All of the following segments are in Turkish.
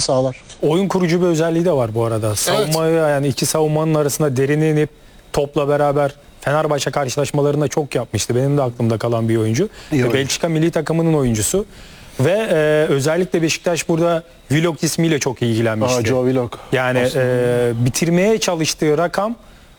katkı sağlar. Oyun kurucu bir özelliği de var bu arada. Savunmayı yani iki savunmanın arasında derine inip topla beraber Fenerbahçe karşılaşmalarında çok yapmıştı. Benim de aklımda kalan bir oyuncu. Belçika milli takımının oyuncusu. Ve özellikle Beşiktaş burada Willock ismiyle çok ilgilenmişti. Joe Willock. Yani bitirmeye çalıştığı rakam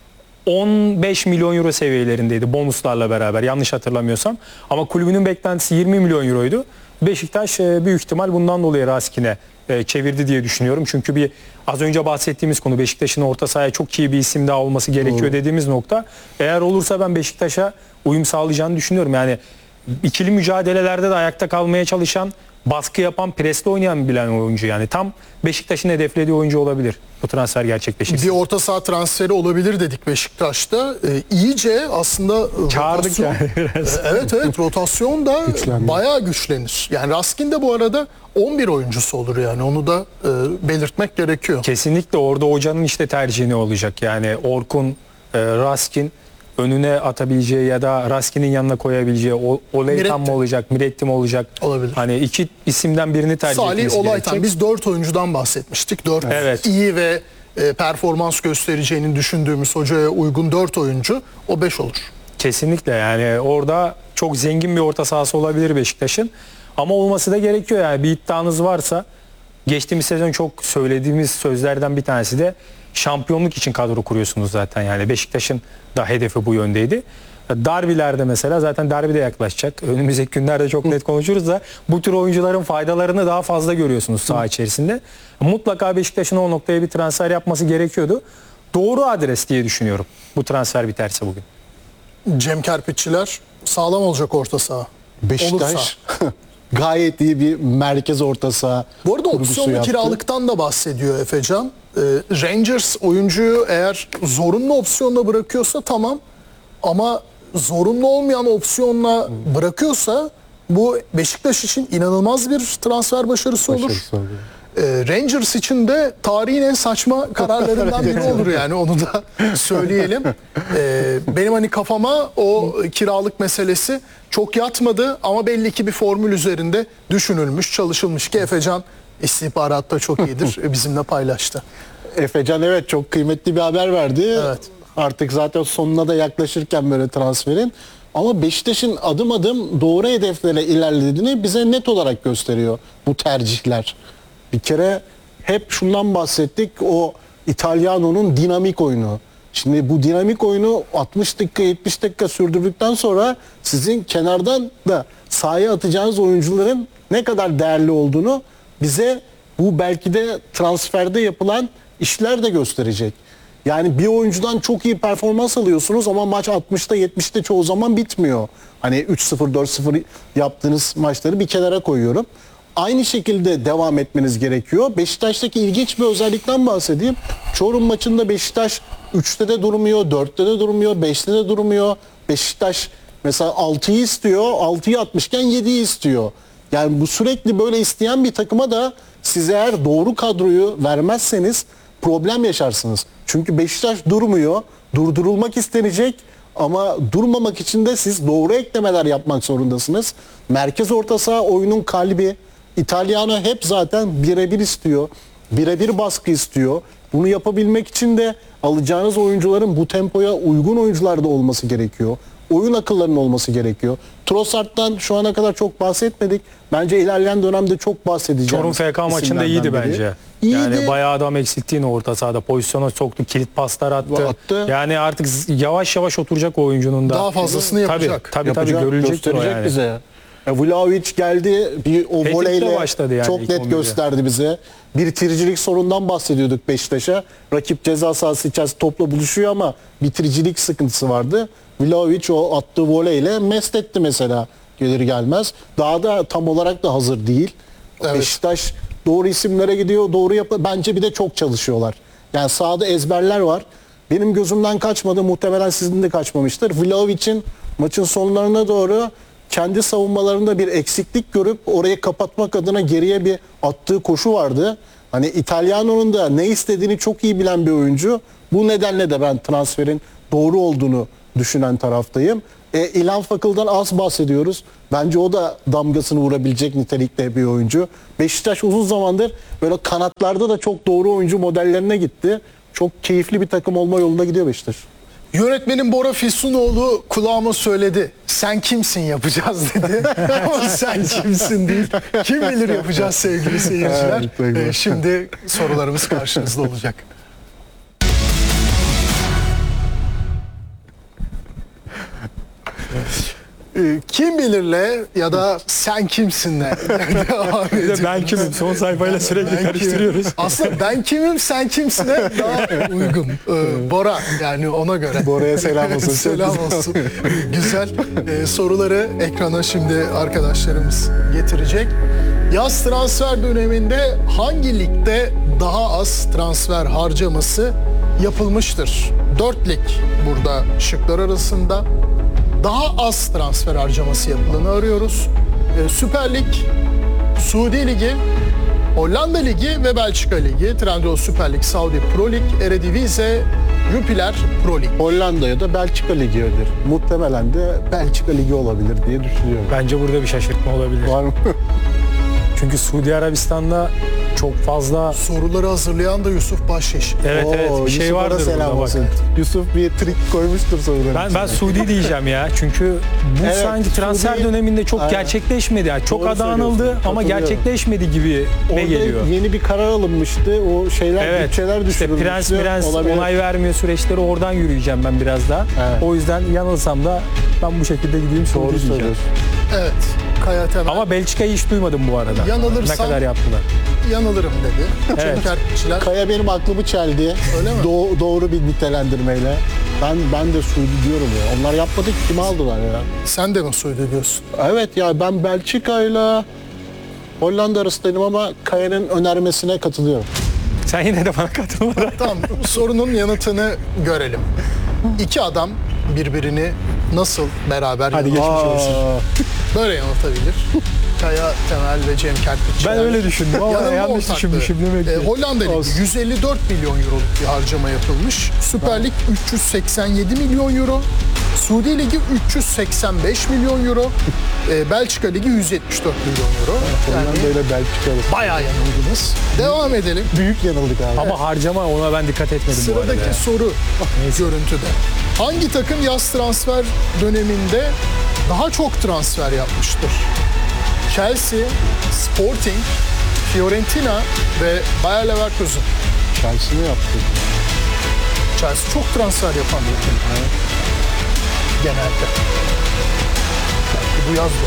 15 milyon euro seviyelerindeydi bonuslarla beraber yanlış hatırlamıyorsam. Ama kulübünün beklentisi 20 milyon euroydu. Beşiktaş büyük ihtimal bundan dolayı Raskin'e çevirdi diye düşünüyorum. Çünkü az önce bahsettiğimiz konu Beşiktaş'ın orta sahaya çok iyi bir isim daha olması gerekiyor dediğimiz nokta. Eğer olursa ben Beşiktaş'a uyum sağlayacağını düşünüyorum. Yani ikili mücadelelerde de ayakta kalmaya çalışan, baskı yapan, presle oynayan bilen oyuncu. Yani tam Beşiktaş'ın hedeflediği oyuncu olabilir bu transfer gerçekleşirse. Bir orta saha transferi olabilir dedik Beşiktaş'ta. İyice aslında çağırdık yani biraz. Evet rotasyon da bayağı güçlenir. Yani Raskin de bu arada 11 oyuncusu olur yani onu da belirtmek gerekiyor. Kesinlikle orada hocanın işte tercihini olacak. Yani Orkun, Raskin önüne atabileceği ya da Raskin'in yanına koyabileceği Oleytan mı olacak, Miretti mi olacak? Olabilir. Hani iki isimden birini tercih etmesi gerekecek. Salih Olaytan. gerekecek. Biz 4 oyuncudan bahsetmiştik. 4 iyi ve performans göstereceğini düşündüğümüz hocaya uygun 4 oyuncu. O 5 olur. Kesinlikle yani orada çok zengin bir orta sahası olabilir Beşiktaş'ın. Ama olması da gerekiyor yani bir iddianız varsa geçtiğimiz sezon çok söylediğimiz sözlerden bir tanesi de şampiyonluk için kadro kuruyorsunuz zaten yani Beşiktaş'ın da hedefi bu yöndeydi. Derbilerde mesela zaten derbi de yaklaşacak. Önümüzdeki günlerde çok net konuşuruz da bu tür oyuncuların faydalarını daha fazla görüyorsunuz saha içerisinde. Mutlaka Beşiktaş'ın o noktaya bir transfer yapması gerekiyordu. Doğru adres diye düşünüyorum bu transfer biterse bugün. Cem Kerpiççiler sağlam olacak orta saha. Beşiktaş gayet iyi bir merkez orta saha. Bu arada opsiyonlu kiralıktan da bahsediyor Efecan. Rangers oyuncuyu eğer zorunlu opsiyonla bırakıyorsa tamam. Ama zorunlu olmayan opsiyonla bırakıyorsa bu Beşiktaş için inanılmaz bir transfer başarısı olur. Rangers için de tarihin en saçma kararlarından biri olur yani onu da söyleyelim. Benim hani kafama o kiralık meselesi çok yatmadı ama belli ki bir formül üzerinde düşünülmüş, çalışılmış ki Efecan istihbaratta çok iyidir bizimle paylaştı. Efecan evet çok kıymetli bir haber verdi. Evet. Artık zaten sonuna da yaklaşırken böyle transferin. Ama Beşiktaş'ın adım adım doğru hedeflere ilerlediğini bize net olarak gösteriyor bu tercihler. Bir kere hep şundan bahsettik, o İtalyano'nun dinamik oyunu. Şimdi bu dinamik oyunu 60 dakika 70 dakika sürdürdükten sonra sizin kenardan da sahaya atacağınız oyuncuların ne kadar değerli olduğunu bize bu belki de transferde yapılan işler de gösterecek. Yani bir oyuncudan çok iyi performans alıyorsunuz ama maç 60'ta 70'te çoğu zaman bitmiyor. Hani 3-0 4-0 yaptığınız maçları bir kenara koyuyorum. Aynı şekilde devam etmeniz gerekiyor. Beşiktaş'taki ilginç bir özellikten bahsedeyim. Çorum maçında Beşiktaş 3'te de durmuyor, 4'te de durmuyor, 5'te de durmuyor. Beşiktaş mesela 6'yı istiyor, 6'yı atmışken 7'yi istiyor. Yani bu sürekli böyle isteyen bir takıma da siz eğer doğru kadroyu vermezseniz problem yaşarsınız. Çünkü Beşiktaş durmuyor, durdurulmak istenecek ama durmamak için de siz doğru eklemeler yapmak zorundasınız. Merkez orta saha oyunun kalbi. İtalyano hep zaten birebir istiyor. Birebir baskı istiyor. Bunu yapabilmek için de alacağınız oyuncuların bu tempoya uygun oyuncular da olması gerekiyor. Oyun akıllarının olması gerekiyor. Trossard'dan şu ana kadar çok bahsetmedik. Bence ilerleyen dönemde çok bahsedeceğiz. Çorum FK maçında iyiydi bence. İyiydi. Yani bayağı adam eksilttiğini orta sahada pozisyona soktu, kilit paslar attı. Yani artık yavaş yavaş oturacak o oyuncunun da. Daha fazlasını yapacak. Tabii görülecek gösterecek yani. bize. Vlahovic geldi, bir o voleyle yani çok net gösterdi bize. Bir bitiricilik sorundan bahsediyorduk Beşiktaş'a. Rakip ceza sahası içerisinde topla buluşuyor ama bitiricilik sıkıntısı vardı. Vlahovic o attığı voleyle mest etti mesela gelir gelmez. Daha da tam olarak da hazır değil. Evet. Beşiktaş doğru isimlere gidiyor, doğru yapıyor. Bence bir de çok çalışıyorlar. Yani sahada ezberler var. Benim gözümden kaçmadı, muhtemelen sizin de kaçmamıştır. Vlahovic'in maçın sonlarına doğru kendi savunmalarında bir eksiklik görüp orayı kapatmak adına geriye bir attığı koşu vardı. Hani İtalyano'nun da ne istediğini çok iyi bilen bir oyuncu. Bu nedenle de ben transferin doğru olduğunu düşünen taraftayım. İlhan Fakıl'dan az bahsediyoruz. Bence o da damgasını vurabilecek nitelikte bir oyuncu. Beşiktaş uzun zamandır böyle kanatlarda da çok doğru oyuncu modellerine gitti. Çok keyifli bir takım olma yolunda gidiyor Beşiktaş. Yönetmenin Bora Füsunoğlu kulağıma söyledi. Sen kimsin yapacağız dedi. Ama sen kimsin değil. Kim bilir yapacağız sevgili seyirciler. Evet, Şimdi sorularımız karşınızda olacak. Kim bilirle ya da sen kimsinle devam Bir de ediyoruz. ben kimim? Son sayfayla sürekli Ben karıştırıyoruz. kimim? Aslında ben kimim sen kimsine daha uygun. Bora yani ona göre. Bora'ya selam olsun. Çok Selam güzel. olsun. Güzel. Soruları ekrana şimdi arkadaşlarımız getirecek. Yaz transfer döneminde hangi ligde daha az transfer harcaması yapılmıştır? 4 lig burada şıklar arasında. Daha az transfer harcaması yapılanı arıyoruz. Süper Lig, Suudi Ligi, Hollanda Ligi ve Belçika Ligi, Trendyol Süper Lig, Saudi Pro Lig, Eredivisie, Jupiler Pro Lig. Hollanda ya da Belçika Ligi'dir. Muhtemelen de Belçika Ligi olabilir diye düşünüyorum. Bence burada bir şaşırtma olabilir. Var mı? Çünkü Suudi Arabistan'da çok fazla Soruları hazırlayan da Yusuf Başyeşil. evet bir şey Yusuf'a da vardır selam burada bak. olsun. Yusuf bir trik koymuştur soruları. Ben Suudi diyeceğim ya. Çünkü bu Evet, sanki transfer Suudi- döneminde çok Aynen. gerçekleşmedi. Yani çok Doğru adı anıldı söylüyorsun, ama katılıyorum. gerçekleşmedi gibi ne Orada geliyor. yeni bir karar alınmıştı. O şeyler, Evet. bütçeler İşte düşürülmüştü. prens Olabilir. onay vermiyor süreçleri oradan yürüyeceğim ben biraz daha. Evet. O yüzden yanılsam da ben bu şekilde gideyim Suudi Doğru diyeceğim. söylüyorsun. Evet. Kaya Temel. Ama Belçika'yı hiç duymadım bu arada. Yanılırsam- Ne kadar yaptılar. yanılırım dedi. Evet. Çemkertçiler. Kaya benim aklımı çeldi. Öyle mi? Doğru bir nitelendirmeyle. Ben de Suudi diyorum ya. Onlar yapmadı ki kimi aldılar ya? Sen de mi Suudi diyorsun? Evet ya ben Belçika'yla Hollanda arasındaydım ama Kaya'nın önermesine katılıyorum. Sen yine de bana katılma. Tamam, sorunun yanıtını görelim. İki adam birbirini nasıl beraber Hadi yanıltır? geçmiş olsun. Böyle yanıltabilir. Kaya Temel ve Cem Kerpiççiler. Ben öyle düşündüm ama Yanılma yanlış ortaklığı. düşünmüşüm demek ki. Hollanda Ligi Olsun. 154 milyon euroluk bir harcama yapılmış. Süper Lig 387 milyon euro. Suudi Ligi 385 milyon euro. Belçika Ligi 174 milyon euro. Hollanda ile Belçika arası. Bayağı yanıldınız. Devam edelim. Büyük yanıldık abi. Ama harcama ona ben dikkat etmedim bu arada. Sıradaki soru görüntüde. Hangi takım yaz transfer döneminde daha çok transfer yapmıştır? Chelsea, Sporting, Fiorentina ve Bayer Leverkusen. Şansını yaptı. Chelsea çok transfer yapan bir takım. Genelde. Belki bu yaz da.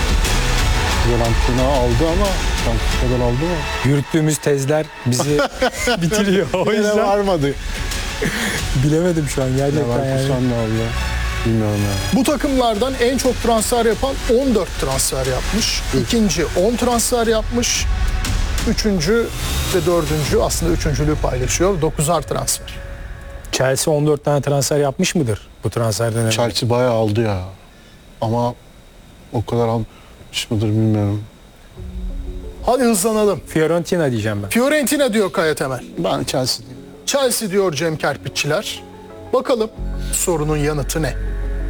Fiorentina aldı ama şansı kadar aldı mı? Yürüttüğümüz tezler bizi bitiriyor. O Yine yüzden varmadı. bilemedim şu an gerçekten yani. Leverkusen de aldı. Bilmiyorum ya. Bu takımlardan en çok transfer yapan 14 transfer yapmış. İkinci 10 transfer yapmış. Üçüncü ve dördüncü aslında üçüncülüğü paylaşıyor. 9'ar transfer. Chelsea 14 tane transfer yapmış mıdır bu transfer döneminde? Chelsea bayağı aldı ya. Ama o kadar almış mıdır bilmiyorum. Hadi hızlanalım. Fiorentina diyeceğim ben. Fiorentina diyor Kaya Temel. Ben Chelsea diyeyim. Chelsea diyor Cem Kerpiççiler. Bakalım sorunun yanıtı ne?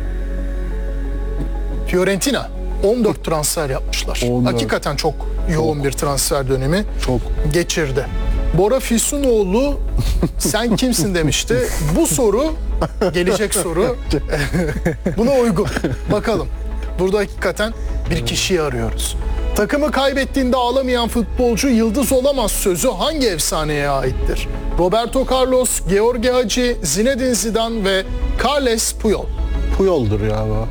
Fiorentina 14 transfer yapmışlar. 14. Hakikaten çok yoğun bir transfer dönemi Çok. geçirdi. Bora Füsunoğlu sen kimsin demişti. Bu soru, gelecek soru buna uygun. Bakalım. Burada hakikaten bir kişiyi arıyoruz. Takımı kaybettiğinde ağlamayan futbolcu yıldız olamaz sözü hangi efsaneye aittir? Roberto Carlos, George Hagi, Zinedine Zidane ve Carles Puyol. Puyol'dur ya bu.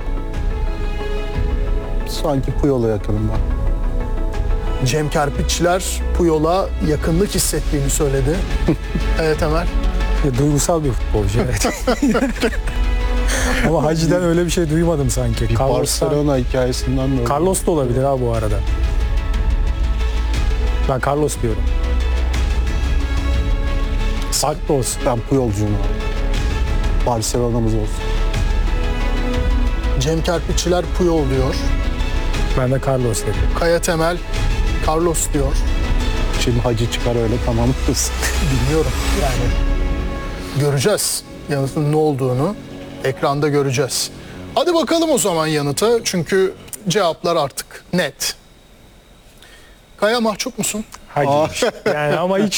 Sanki Puyol'a yakınım ben. Cem Kerpiççiler Puyol'a yakınlık hissettiğini söyledi. Evet Emel. Duygusal bir futbolcu evet. Ama Hacı'den öyle bir şey duymadım sanki. Barcelona hikayesinden de. Carlos da olabilir ha bu arada. Ben Carlos diyorum. Farklı olsun. Ben Puyol'cuyum abi. Barcelona'mız olsun. Cem Kerpiççiler Puyol diyor. Ben de Carlos dedim. Kaya Temel Carlos diyor. Şimdi Hacı çıkar öyle tamamlarız. Bilmiyorum yani. Göreceğiz yanıtın ne olduğunu. Ekranda göreceğiz. Hadi bakalım o zaman yanıta. Çünkü cevaplar artık net. Kaya mahcup musun? Hayır. Yani ama hiç